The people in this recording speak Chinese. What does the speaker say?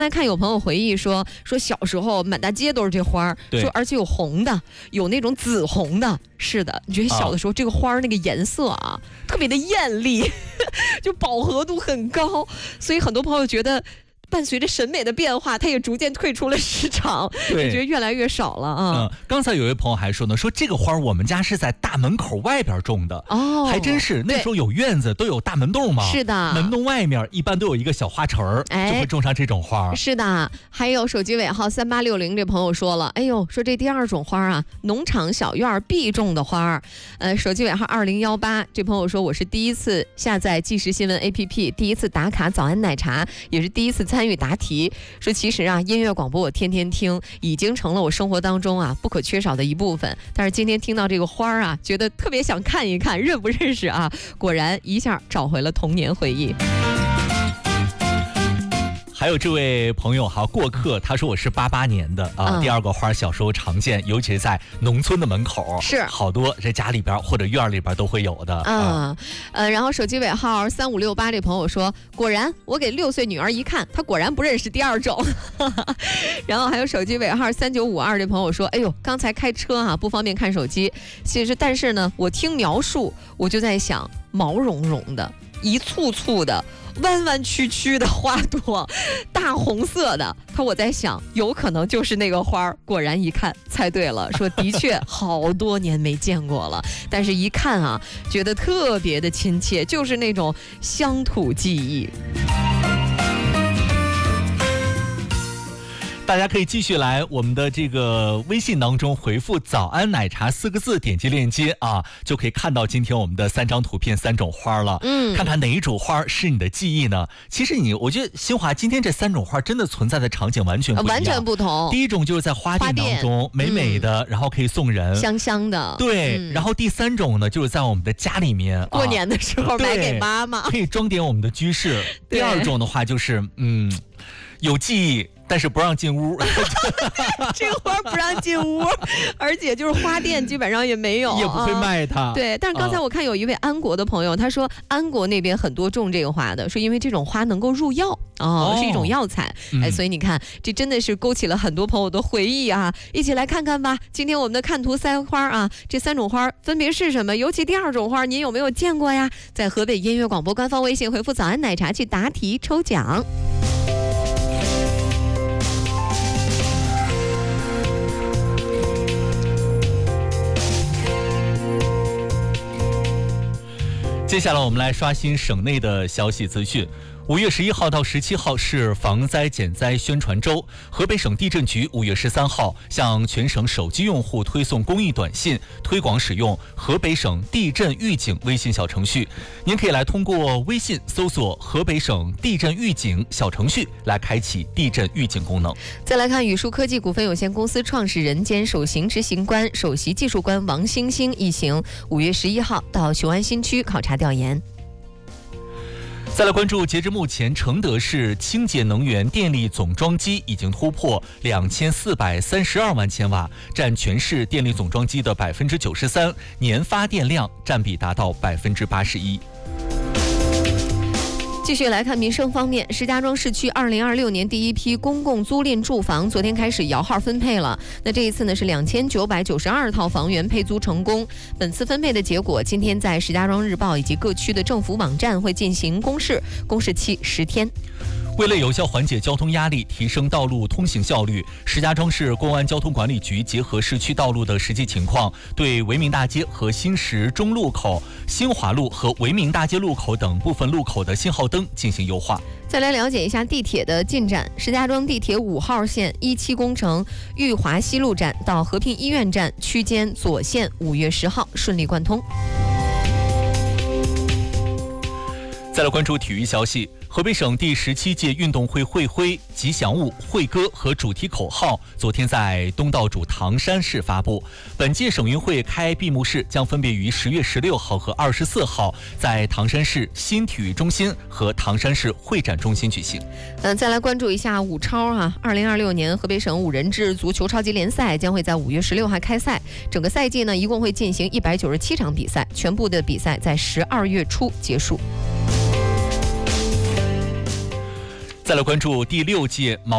刚才看有朋友回忆说小时候满大街都是这花儿，说而且有红的，有那种紫红的。是的，你觉得小的时候这个花儿那个颜色啊，特别的艳丽，就饱和度很高，所以很多朋友觉得。伴随着审美的变化，它也逐渐退出了市场，我觉得越来越少了啊。 刚才有位朋友还说呢，说这个花我们家是在大门口外边种的哦，还真是。那时候有院子都有大门洞嘛， 是的， 门洞外面一般都有一个小花池儿，就会种上这种花。 是的，还有手机尾号3860这朋友说了，哎呦，说这第二种花啊，农场小院必种的花。手机尾号2018这朋友说，我是第一次下载即时新闻 APP， 第一次打卡早安奶茶，也是第一次参与答题，说其实啊，音乐广播我天天听，已经成了我生活当中啊不可缺少的一部分。但是今天听到这个花啊，觉得特别想看一看，认不认识啊？果然一下找回了童年回忆。 还有这位朋友哈，过客，他说我是88年的啊。第二个花小时候常见，尤其是在农村的门口， 是好多这家里边或者院里边都会有的。 然后手机尾号3568这朋友说，果然我给6岁女儿一看，她果然不认识第二种。然后还有手机尾号3952这朋友说，哎呦，刚才开车哈不方便看手机，其实但是呢，我听描述我就在想，毛茸茸的，一簇簇的。弯弯曲曲的花朵，大红色的，我在想有可能就是那个花。果然一看猜对了，说的确好多年没见过了，但是一看啊，觉得特别的亲切，就是那种乡土记忆。 大家可以继续来我们的这个微信当中回复早安奶茶4个字，点击链接啊，就可以看到今天我们的3张图片3种花了。看看哪一种花是你的记忆呢？其实我觉得新华今天这3种花真的存在的场景完全不一样， 完全不同。 第一种就是在花店当中美美的，然后可以送人， 香香的。 对，然后第3种呢，就是在我们的家里面过年的时候买给妈妈， 可以装点我们的居室。第2种的话就是有记忆。但是不让进屋， 这个花不让进屋，而且就是花店基本上也没有， 也不会卖它。 对，但是刚才我看有一位安国的朋友，他说安国那边很多种这个花的，说因为这种花能够入药是一种药材。所以你看，这真的是勾起了很多朋友的回忆啊！一起来看看吧。今天我们的看图3花啊，这3种花分别是什么？尤其第2种花，您有没有见过呀？在河北音乐广播官方微信回复早安奶茶去答题抽奖。 接下来我们来刷新省内的消息资讯。5月11号到17号是防灾减灾宣传周，河北省地震局5月13号向全省手机用户推送公益短信，推广使用河北省地震预警微信小程序。您可以来通过微信搜索河北省地震预警小程序来开启地震预警功能。 再来看宇树科技股份有限公司创始人兼首席执行官、首席技术官王星星一行5月11号到雄安新区考察调研。 再来关注，截至目前，承德市清洁能源电力总装机已经突破2432万千瓦，占全市电力总装机的93%，年发电量占比达到81%。 继续来看民生方面，石家庄市区2026年第一批公共租赁住房昨天开始摇号分配了。那这一次呢是2992套房源配租成功。本次分配的结果，今天在石家庄日报以及各区的政府网站会进行公示，公示期10天。 为了有效缓解交通压力，提升道路通行效率，石家庄市公安交通管理局结合市区道路的实际情况，对维明大街和新石中路口、新华路和维明大街路口等部分路口的信号灯进行优化。 再来了解一下地铁的进展。石家庄地铁5号线1期工程裕华西路站到和平医院站区间左线5月10号顺利贯通。 再来关注体育消息。河北省第17届运动会会徽、吉祥物、会歌和主题口号昨天在东道主唐山市发布。本届省运会开闭幕式将分别于10月16号和24号在唐山市新体育中心和唐山市会展中心举行。 再来关注一下武超2026年河北省五人制足球超级联赛将会在5月16号开赛。整个赛季呢，一共会进行197场比赛，全部的比赛在12月初结束。 再来关注第6届